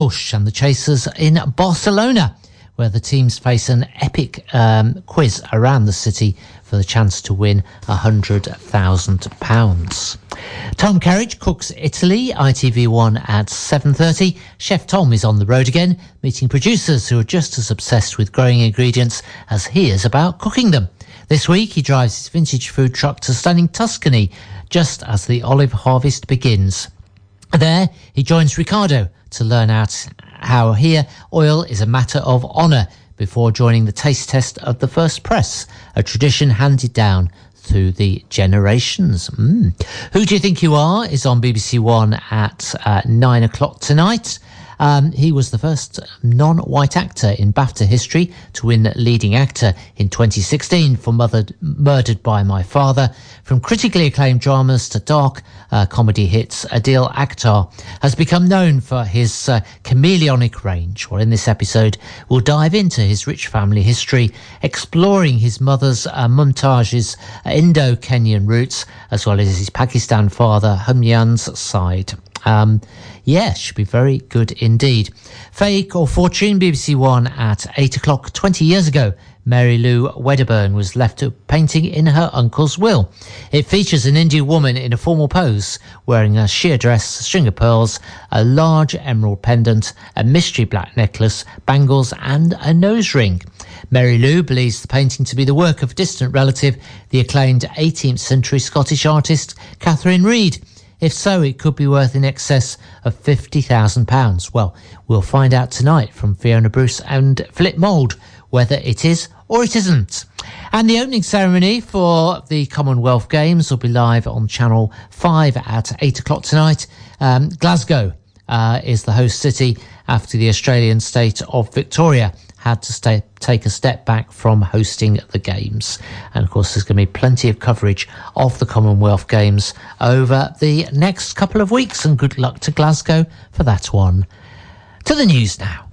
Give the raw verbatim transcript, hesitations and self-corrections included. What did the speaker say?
Porsche and the Chasers in Barcelona, where the teams face an epic um, quiz around the city for the chance to win one hundred thousand pounds. Tom Kerridge cooks Italy, I T V one at seven thirty. Chef Tom is on the road again, meeting producers who are just as obsessed with growing ingredients as he is about cooking them. This week he drives his vintage food truck to stunning Tuscany, just as the olive harvest begins. There, he joins Ricardo to learn out how here oil is a matter of honour before joining the taste test of the first press, a tradition handed down through the generations. Mm. Who Do You Think You Are is on B B C One at uh, nine o'clock tonight. Um, he was the first non-white actor in BAFTA history to win leading actor in twenty sixteen for Mothered, Murdered by My Father. From critically acclaimed dramas to dark uh, comedy hits, Adil Akhtar has become known for his uh, chameleonic range. Well, in this episode, we'll dive into his rich family history, exploring his mother's uh, Mumtaz's Indo-Kenyan roots, as well as his Pakistan father Humyan's side. Um, yeah, should be very good indeed. Fake or Fortune, B B C One at eight o'clock. twenty years ago, Mary Lou Wedderburn was left to painting in her uncle's will. It features an Indian woman in a formal pose, wearing a sheer dress, a string of pearls, a large emerald pendant, a mystery black necklace, bangles and a nose ring. Mary Lou believes the painting to be the work of a distant relative, the acclaimed eighteenth century Scottish artist Catherine Reed. If so, it could be worth in excess of fifty thousand pounds. Well, we'll find out tonight from Fiona Bruce and Philip Mould whether it is or it isn't. And the opening ceremony for the Commonwealth Games will be live on Channel five at eight o'clock tonight. Um, Glasgow uh, is the host city after the Australian state of Victoria had to stay, take a step back from hosting the Games. And of course, there's going to be plenty of coverage of the Commonwealth Games over the next couple of weeks, and good luck to Glasgow for that one. To the news now.